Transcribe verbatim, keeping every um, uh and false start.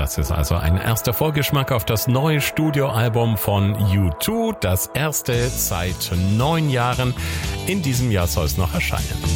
Das ist also ein erster Vorgeschmack auf das neue Studioalbum von U zwei, das erste seit neun Jahren. In diesem Jahr soll es noch erscheinen.